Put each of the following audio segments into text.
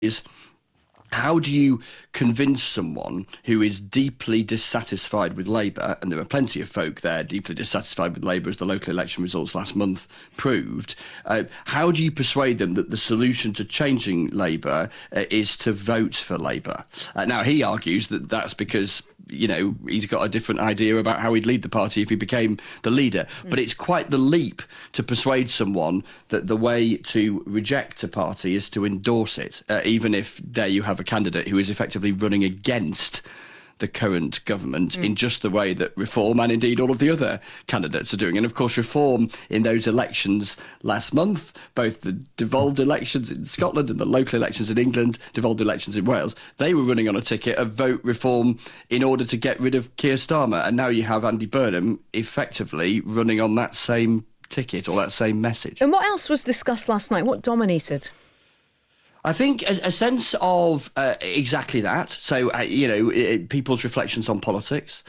is, how do you convince someone who is deeply dissatisfied with Labour, and there are plenty of folk there deeply dissatisfied with Labour, as the local election results last month proved, how do you persuade them that the solution to changing Labour is to vote for Labour? Now, he argues that that's because he's got a different idea about how he'd lead the party if he became the leader. But it's quite the leap to persuade someone that the way to reject a party is to endorse it, even if there you have a candidate who is effectively running against the current government in just the way that Reform and indeed all of the other candidates are doing. And of course, Reform in those elections last month, both the devolved elections in Scotland and the local elections in England, devolved elections in Wales, they were running on a ticket of vote Reform in order to get rid of Keir Starmer. And now you have Andy Burnham effectively running on that same ticket or that same message. And what else was discussed last night? What dominated? I think a sense of exactly that. So, people's reflections on politics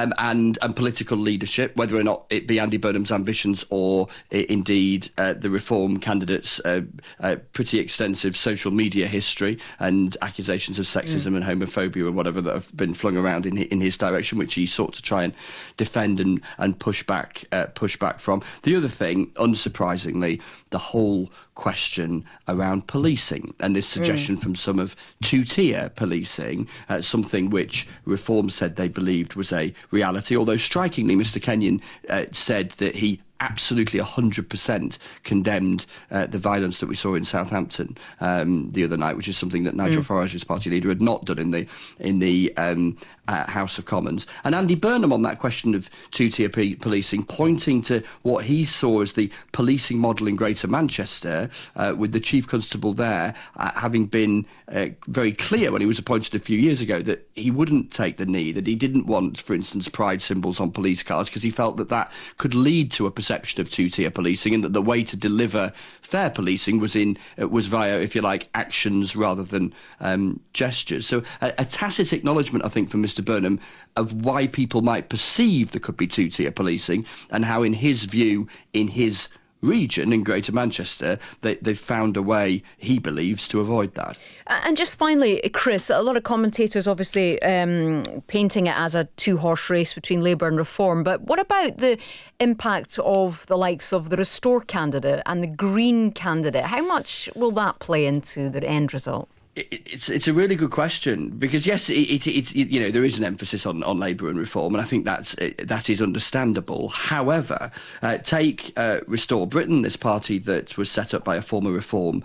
and political leadership, whether or not it be Andy Burnham's ambitions or indeed the Reform candidate's pretty extensive social media history and accusations of sexism and homophobia and whatever that have been flung around in his direction, which he sought to try and defend and push back from. The other thing, unsurprisingly, the whole question around policing and this suggestion from some of two-tier policing, something which Reform said they believed was a reality, although strikingly Mr Kenyon said that he absolutely 100% condemned the violence that we saw in Southampton the other night, which is something that Nigel Farage's party leader had not done in the House of Commons. And Andy Burnham on that question of two-tier policing, pointing to what he saw as the policing model in Greater Manchester, with the Chief Constable there having been very clear when he was appointed a few years ago that he wouldn't take the knee, that he didn't want, for instance, pride symbols on police cars because he felt that that could lead to a perception of two-tier policing, and that the way to deliver fair policing was via, if you like, actions rather than gestures. So a tacit acknowledgement, I think, from Mr Burnham of why people might perceive there could be two-tier policing, and how, in his view, in his region, in Greater Manchester, they've found a way, he believes, to avoid that. And just finally, Chris, a lot of commentators obviously painting it as a two-horse race between Labour and Reform, but what about the impact of the likes of the Restore candidate and the Green candidate? How much will that play into the end result? It's a really good question, because yes, it's there is an emphasis on Labour and Reform, and I think that is understandable. However, take Restore Britain, this party that was set up by a former Reform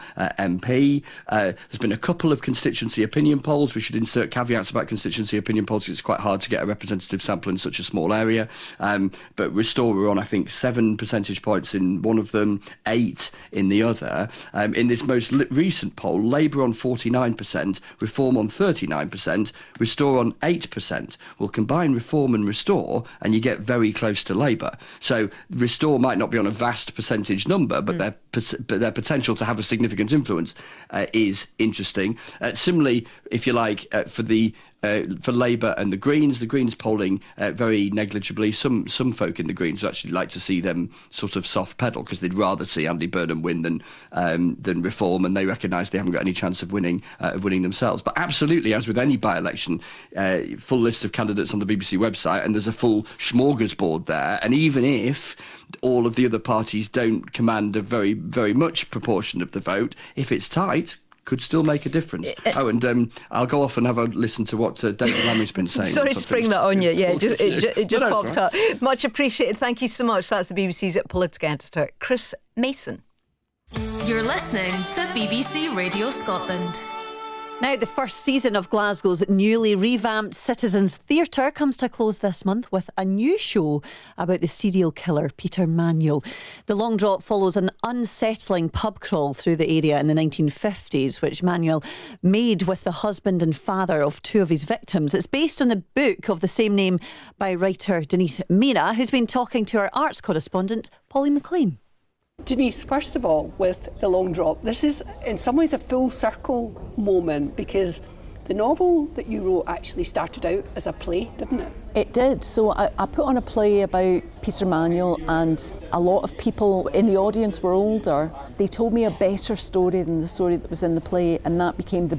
MP. There's been a couple of constituency opinion polls. We should insert caveats about constituency opinion polls because it's quite hard to get a representative sample in such a small area. But Restore were on, I think, 7 percentage points in one of them, 8 in the other. In this most recent poll, Labour on 49%, Reform on 39%, Restore on 8%. Well, combine Reform and Restore and you get very close to Labour. So Restore might not be on a vast percentage number, but their potential to have a significant influence is interesting. Similarly, if you like, for Labour and the Greens polling very negligibly. Some folk in the Greens would actually like to see them sort of soft pedal because they'd rather see Andy Burnham win than Reform, and they recognise they haven't got any chance of winning themselves. But absolutely, as with any by-election, full list of candidates on the BBC website, and there's a full smorgasbord there. And even if all of the other parties don't command a very, very much proportion of the vote, if it's tight, could still make a difference. And I'll go off and have a listen to what David Lamry's been saying. Sorry to spring that on you. Yeah, it just popped up. Much appreciated. Thank you so much. That's the BBC's political editor, Chris Mason. You're listening to BBC Radio Scotland. Now, the first season of Glasgow's newly revamped Citizens Theatre comes to a close this month with a new show about the serial killer Peter Manuel. The long drop follows an unsettling pub crawl through the area in the 1950s, which Manuel made with the husband and father of 2 of his victims. It's based on the book of the same name by writer Denise Mira, who's been talking to our arts correspondent, Polly McLean. Denise, first of all, with The Long Drop, this is in some ways a full circle moment, because the novel that you wrote actually started out as a play, didn't it? It did. So I put on a play about Peter Manuel, and a lot of people in the audience were older. They told me a better story than the story that was in the play, and that became the